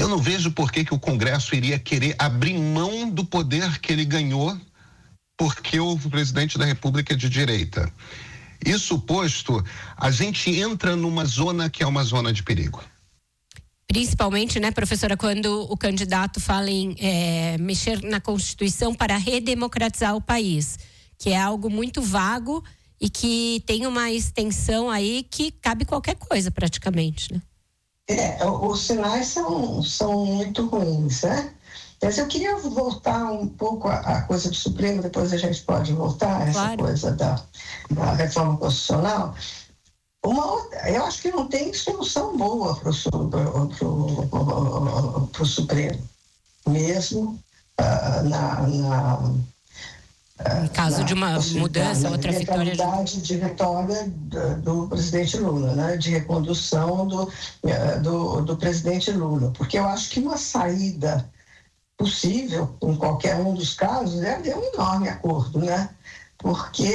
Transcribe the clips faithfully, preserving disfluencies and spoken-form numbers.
eu não vejo por que que o Congresso iria querer abrir mão do poder que ele ganhou porque o presidente da República é de direita. Isso posto, a gente entra numa zona que é uma zona de perigo. Principalmente, né, professora, quando o candidato fala em é, mexer na Constituição para redemocratizar o país, que é algo muito vago e que tem uma extensão aí que cabe qualquer coisa praticamente, né? É, os sinais são, são muito ruins, né? Mas eu queria voltar um pouco à coisa do Supremo, depois a gente pode voltar a essa claro. coisa da, da reforma constitucional. Uma outra, eu acho que não tem solução boa para o Supremo, mesmo uh, na, na em caso na, de uma mudança, na, outra vitória de... de vitória do, do presidente Lula, né? De recondução do, uh, do, do presidente Lula, porque eu acho que uma saída possível, em qualquer um dos casos, é haver um enorme acordo, né? Porque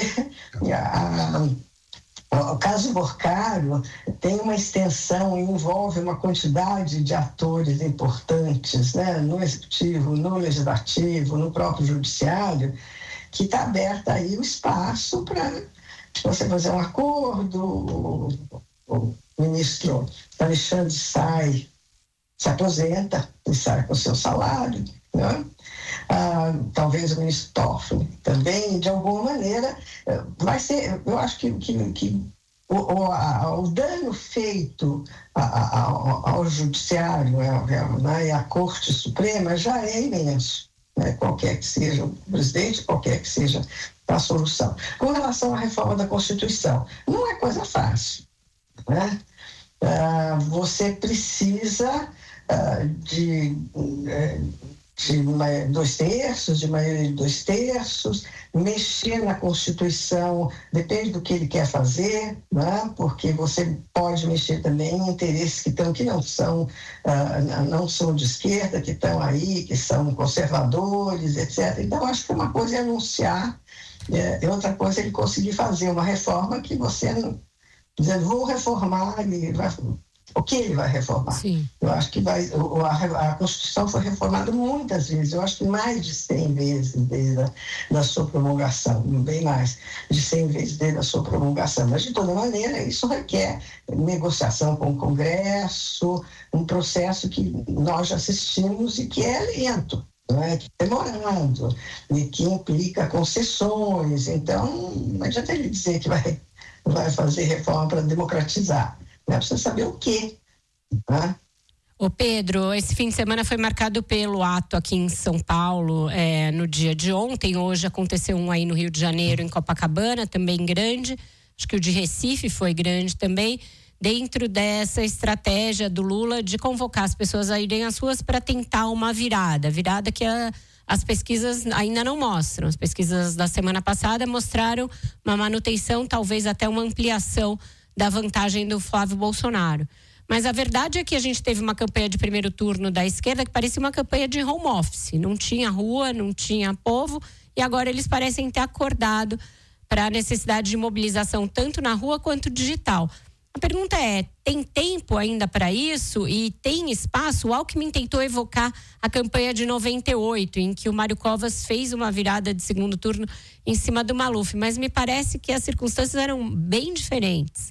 a, a, o caso Borcário tem uma extensão e envolve uma quantidade de atores importantes, né? No executivo, no legislativo, no próprio judiciário, que está aberto aí o espaço para você fazer um acordo. O, o ministro Alexandre sai, se aposenta e sai com o seu salário, né? Ah, talvez o ministro Toffoli também, de alguma maneira, vai ser, eu acho que, que, que o, o, a, o dano feito a, a, ao, ao judiciário, né, e à Corte Suprema já é imenso, né, qualquer que seja o presidente, qualquer que seja a solução. Com relação à reforma da Constituição, não é coisa fácil, né? Ah, você precisa Uh, de, de dois terços, de maioria de dois terços, mexer na Constituição, depende do que ele quer fazer, né? Porque você pode mexer também em interesses que, estão, que não, são, uh, não são de esquerda, que estão aí, que são conservadores, etcétera. Então, acho que uma coisa é anunciar, é, outra coisa é ele conseguir fazer uma reforma que você, dizendo, vou reformar, ele vai... O que ele vai reformar? Sim. Eu acho que vai, a, a Constituição foi reformada muitas vezes, eu acho que mais de cem vezes desde a da sua promulgação, bem mais de cem vezes desde a sua promulgação. Mas, de toda maneira, isso requer negociação com o Congresso, um processo que nós já assistimos e que é lento, não é? Que é demorado e que implica concessões. Então, não adianta ele dizer que vai, vai fazer reforma para democratizar. É preciso saber o quê, né? Ô Pedro, esse fim de semana foi marcado pelo ato aqui em São Paulo, é, no dia de ontem. Hoje aconteceu um aí no Rio de Janeiro, em Copacabana, também grande. Acho que o de Recife foi grande também, dentro dessa estratégia do Lula de convocar as pessoas a irem às ruas para tentar uma virada. Virada que a, as pesquisas ainda não mostram. As pesquisas da semana passada mostraram uma manutenção, talvez até uma ampliação da vantagem do Flávio Bolsonaro. Mas a verdade é que a gente teve uma campanha de primeiro turno da esquerda que parecia uma campanha de home office. Não tinha rua, não tinha povo, e agora eles parecem ter acordado para a necessidade de mobilização tanto na rua quanto digital. A pergunta é, tem tempo ainda para isso e tem espaço? O Alckmin tentou evocar a campanha de noventa e oito, em que o Mário Covas fez uma virada de segundo turno em cima do Maluf, mas me parece que as circunstâncias eram bem diferentes.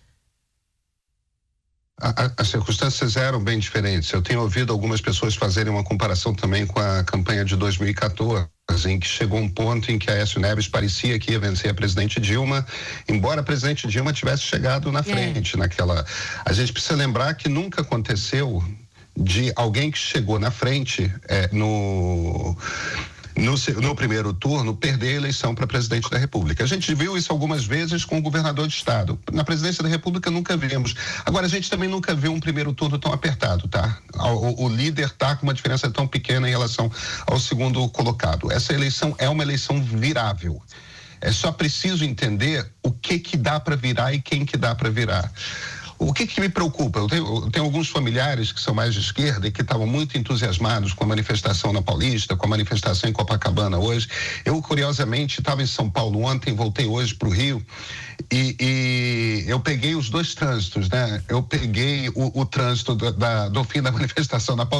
As circunstâncias eram bem diferentes. Eu tenho ouvido algumas pessoas fazerem uma comparação também com a campanha de dois mil e quatorze, em que chegou um ponto em que a Aécio Neves parecia que ia vencer a presidente Dilma, embora a presidente Dilma tivesse chegado na frente, é. naquela... A gente precisa lembrar que nunca aconteceu de alguém que chegou na frente é, no... No, no primeiro turno, perder a eleição para presidente da República. A gente viu isso algumas vezes com o governador de estado. Na presidência da República nunca vimos. Agora, a gente também nunca viu um primeiro turno tão apertado, tá? O, o líder está com uma diferença tão pequena em relação ao segundo colocado. Essa eleição é uma eleição virável. É só preciso entender o que que dá para virar e quem que dá para virar. O que que me preocupa? Eu tenho, eu tenho alguns familiares que são mais de esquerda e que estavam muito entusiasmados com a manifestação na Paulista, com a manifestação em Copacabana hoje. Eu, curiosamente, estava em São Paulo ontem, voltei hoje para o Rio e, e eu peguei os dois trânsitos, né? Eu peguei o, o trânsito do, da, do fim da manifestação na Paulista.